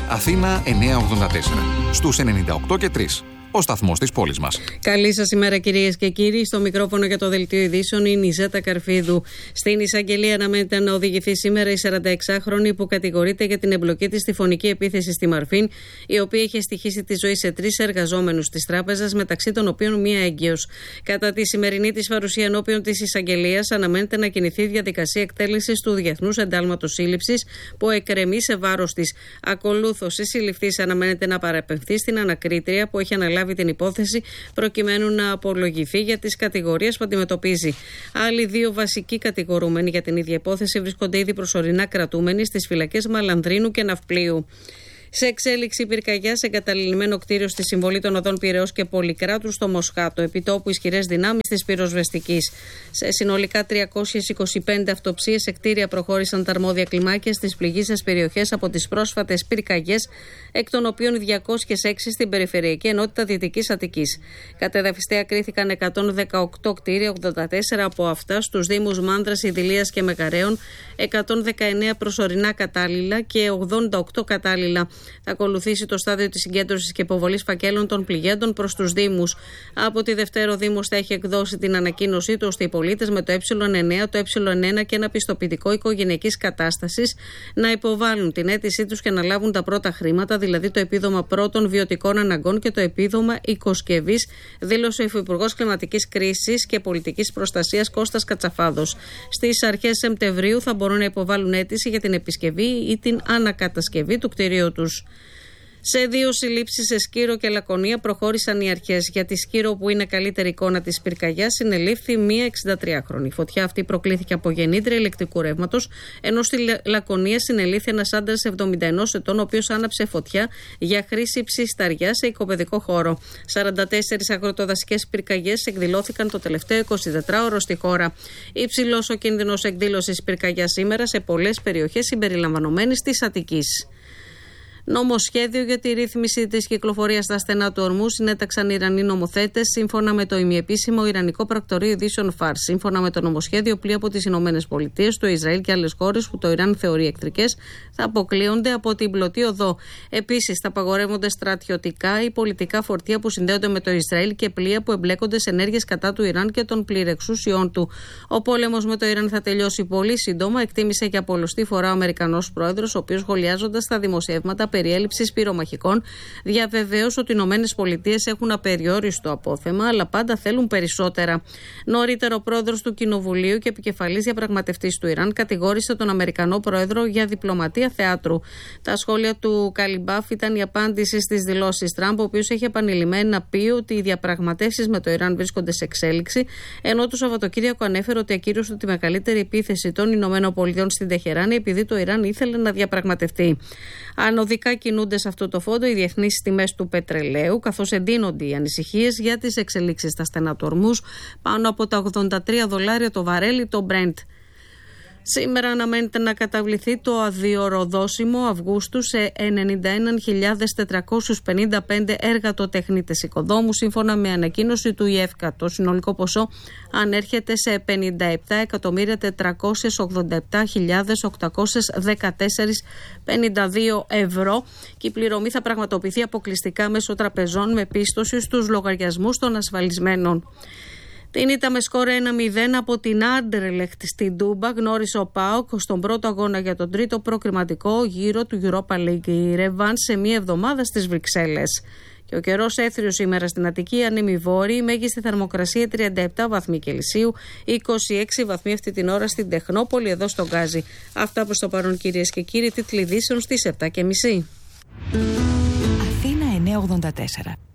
Αθήνα 984. Στους 98 και 3. Ο σταθμός της πόλης μας. Καλή σας ημέρα, κυρίες και κύριοι. Στο μικρόφωνο για το Δελτίο Ειδήσεων είναι η Ζέτα Καρφίδου. Στην εισαγγελία αναμένεται να οδηγηθεί σήμερα η 46χρονη που κατηγορείται για την εμπλοκή της στη φωνική επίθεση στη Μαρφίν, η οποία είχε στοιχήσει τη ζωή σε 3 εργαζόμενους της τράπεζας, μεταξύ των οποίων μία έγκυος. Κατά τη σημερινή της παρουσία ενώπιον της εισαγγελίας, αναμένεται να κινηθεί διαδικασία εκτέλεσης του Διεθνούς Εντάλματος Σύλληψης που εκκρεμεί σε βάρος της. Ακολούθως, η συλληφθής αναμένεται να παραπεμφθεί στην ανακρίτρια που έχει αναλάβει την υπόθεση προκειμένου να απολογηθεί για τις κατηγορίες που αντιμετωπίζει. Άλλοι 2 βασικοί κατηγορούμενοι για την ίδια υπόθεση βρίσκονται ήδη προσωρινά κρατούμενοι στις φυλακές Μαλανδρίνου και Ναυπλίου. Σε εξέλιξη πυρκαγιά σε εγκαταλειμμένο κτίριο στη συμβολή των οδών Πειραιώς και Πολυκράτου στο Μοσχάτο, επιτόπου ισχυρές δυνάμεις της πυροσβεστικής. Σε συνολικά 325 αυτοψίες σε κτίρια προχώρησαν τα αρμόδια κλιμάκια στις πληγείσες περιοχές από τις πρόσφατες πυρκαγιές, εκ των οποίων 206 στην περιφερειακή ενότητα Δυτικής Αττικής. Κατεδαφιστέα κρίθηκαν 118 κτίρια, 84 από αυτά στους δήμους Μάνδρας, Ιδηλίας και Μεγαρέων, 119 προσωρινά κατάλληλα και 88 κατάλληλα. Θα ακολουθήσει το στάδιο της συγκέντρωσης και υποβολής φακέλων των πληγέντων προς τους Δήμους. Από τη Δευτέρα, ο Δήμος θα έχει εκδώσει την ανακοίνωσή του ώστε οι πολίτες με το Ε9, το Ε1 και ένα πιστοποιητικό οικογενειακής κατάστασης να υποβάλουν την αίτησή τους και να λάβουν τα πρώτα χρήματα, δηλαδή το επίδομα πρώτων βιωτικών αναγκών και το επίδομα οικοσκευής, δήλωσε ο Υφυπουργός Κλιματικής Κρίσης και Πολιτικής Προστασίας Κώστας Κατσαφάδος. Στις αρχές Σεπτεμβρίου θα μπορούν να υποβάλουν αίτηση για την επισκευή ή την ανακατασκευή του κτηρίου τους. Σε 2 συλλήψεις σε Σκύρο και Λακωνία προχώρησαν οι αρχές. Για τη Σκύρο, που είναι καλύτερη εικόνα της πυρκαγιάς, συνελήφθη μία 63χρονη. Η φωτιά αυτή προκλήθηκε από γεννήτρια ηλεκτρικού ρεύματος, ενώ στη Λακωνία συνελήφθη ένας άντρας 71 ετών, ο οποίος άναψε φωτιά για χρήση ψισταριά σε οικοπαιδικό χώρο. 44 αγροτοδασικές πυρκαγιές εκδηλώθηκαν το τελευταίο 24ωρο στη χώρα. Υψηλός ο κίνδυνος εκδήλωσης πυρκαγιάς σήμερα σε πολλές περιοχές συμπεριλαμβανομένης της Αττικής. Νομοσχέδιο για τη ρύθμιση της κυκλοφορίας στα στενά του ορμού συνέταξαν οι Ιρανοί νομοθέτες, σύμφωνα με το ημιεπίσημο Ιρανικό Πρακτορείο Ειδήσεων Φάρ. Σύμφωνα με το νομοσχέδιο, πλοία από τις ΗΠΑ, το Ισραήλ και άλλες χώρες που το Ιράν θεωρεί εχθρικές θα αποκλείονται από την πλωτή οδό. Επίσης, θα απαγορεύονται στρατιωτικά ή πολιτικά φορτία που συνδέονται με το Ισραήλ και πλοία που εμπλέκονται σε ενέργειες κατά του Ιράν και των πληρεξουσιών του. Ο πόλεμος με το Ιράν θα τελειώσει πολύ σύντομα, εκτίμησε για πολλοστή φορά ο Αμερικανός πρόεδρος, ο οποίος, σχολιάζοντας τα δημοσιεύματα περί έλλειψης πυρομαχικών, διαβεβαίωσε ότι οι ΗΠΑ έχουν απεριόριστο απόθεμα, αλλά πάντα θέλουν περισσότερα. Νωρίτερα, ο πρόεδρος του Κοινοβουλίου και επικεφαλής διαπραγματευτής του Ιράν κατηγόρησε τον Αμερικανό πρόεδρο για διπλωματία θεάτρου. Τα σχόλια του Καλιμπάφ ήταν η απάντηση στις δηλώσεις Τραμπ, ο οποίος έχει επανειλημμένα πει ότι οι διαπραγματεύσεις με το Ιράν βρίσκονται σε εξέλιξη, ενώ το Σαββατοκύριακο ανέφερε ότι ακύρωσε τη μεγαλύτερη επίθεση των ΗΠΑ στην Τεχεράνη επειδή το Ιράν ήθελε να διαπραγματευτεί. Ανωδικά κινούνται σε αυτό το φόντο οι διεθνείς τιμές του πετρελαίου, καθώς εντείνονται οι ανησυχίες για τις εξελίξεις στα στενά του ορμούς, πάνω από τα $83 το βαρέλι το Brent. Σήμερα αναμένεται να καταβληθεί το αδειοροδόσιμο Αυγούστου σε 91.455 εργατοτεχνίτες οικοδόμου, σύμφωνα με ανακοίνωση του ΙΕΦΚΑ. Το συνολικό ποσό ανέρχεται σε 57.487.814,52 ευρώ και η πληρωμή θα πραγματοποιηθεί αποκλειστικά μέσω τραπεζών με πίστοση στους λογαριασμούς των ασφαλισμένων. Την ήττα με σκόρ 1-0 από την Άντερλεχτ στην Τούμπα γνώρισε ο ΠΑΟΚ στον πρώτο αγώνα για τον τρίτο προκριματικό γύρο του Europa League. Η Ρεβάν σε μία εβδομάδα στις Βρυξέλλες. Και ο καιρός έθριος σήμερα στην Αττική, ανέμει βόρειη, η μέγιστη θερμοκρασία 37 βαθμοί Κελσίου, 26 βαθμοί αυτή την ώρα στην Τεχνόπολη, εδώ στον Γκάζι. Αυτά προς το παρόν, κυρίες και κύριοι, τίτλοι ειδήσεων στις 7:30. Αθήνα 984.